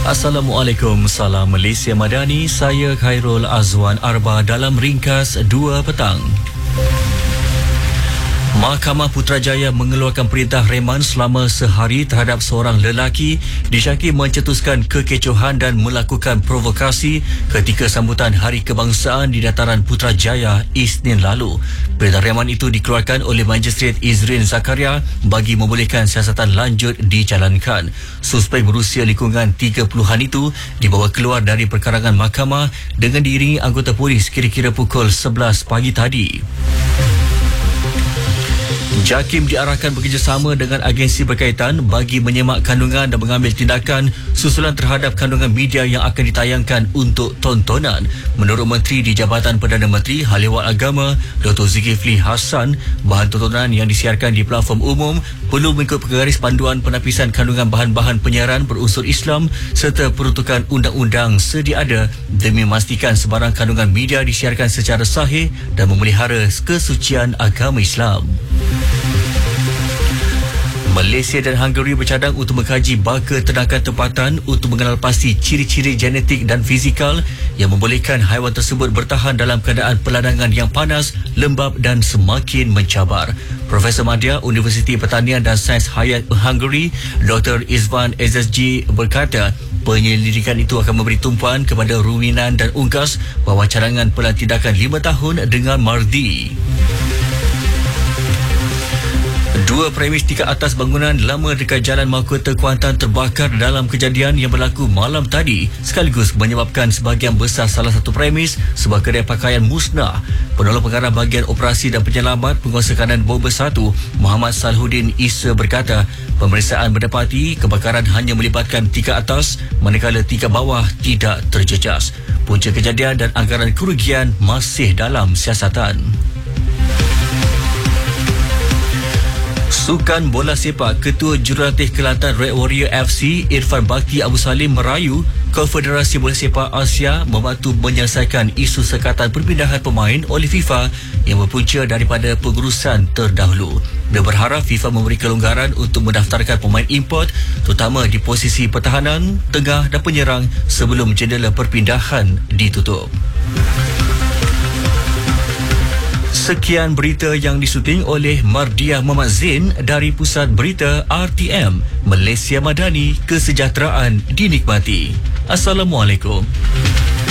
Assalamualaikum, salam Malaysia Madani. Saya Khairul Azwan Arba dalam ringkas 2 petang. Mahkamah Putrajaya mengeluarkan perintah reman selama sehari terhadap seorang lelaki disyaki mencetuskan kekecohan dan melakukan provokasi ketika sambutan Hari Kebangsaan di dataran Putrajaya Isnin lalu. Perintah reman itu dikeluarkan oleh Magistrate Izrin Zakaria bagi membolehkan siasatan lanjut dijalankan. Suspek berusia lingkungan 30-an itu dibawa keluar dari perkarangan mahkamah dengan diiringi anggota polis kira-kira pukul 11 pagi tadi. JAKIM diarahkan bekerjasama dengan agensi berkaitan bagi menyemak kandungan dan mengambil tindakan susulan terhadap kandungan media yang akan ditayangkan untuk tontonan. Menurut Menteri di Jabatan Perdana Menteri Hal Ehwal Agama Dr. Zulkifli Hassan, bahan tontonan yang disiarkan di platform umum perlu mengikut garis panduan penapisan kandungan bahan-bahan penyiaran berunsur Islam serta peruntukan undang-undang sedia ada demi memastikan sebarang kandungan media disiarkan secara sahih dan memelihara kesucian agama Islam. Malaysia dan Hungary bercadang untuk mengkaji baka ternakan tempatan untuk mengenal pasti ciri-ciri genetik dan fizikal yang membolehkan haiwan tersebut bertahan dalam keadaan peladangan yang panas, lembap dan semakin mencabar. Profesor Madya Universiti Pertanian dan Sains Hayat Hungary, Dr. Izvan SSG berkata, penyelidikan itu akan memberi tumpuan kepada ruminan dan unggas bahawa cadangan pelan tindakan 5 tahun dengan Mardi. 2 premis tingkat atas bangunan lama dekat Jalan Mahkota Kuantan terbakar dalam kejadian yang berlaku malam tadi sekaligus menyebabkan sebahagian besar salah satu premis sebuah kedai pakaian musnah. Penolong pengarah bahagian operasi dan penyelamat penguasa kanan Bomber 1 Muhammad Salhuddin Isa berkata, pemeriksaan mendapati kebakaran hanya melibatkan tingkat atas manakala tingkat bawah tidak terjejas. Punca kejadian dan anggaran kerugian masih dalam siasatan. Sukan bola sepak, Ketua Jurulatih Kelantan Red Warrior FC Irfan Bakti Abu Salim merayu Konfederasi Bola Sepak Asia membantu menyelesaikan isu sekatan perpindahan pemain oleh FIFA yang berpunca daripada pengurusan terdahulu. Dia berharap FIFA memberi kelonggaran untuk mendaftarkan pemain import terutama di posisi pertahanan, tengah dan penyerang sebelum jendela perpindahan ditutup. Sekian berita yang disuting oleh Mardiah Muhammad Zain dari Pusat Berita RTM. Malaysia Madani, kesejahteraan dinikmati. Assalamualaikum.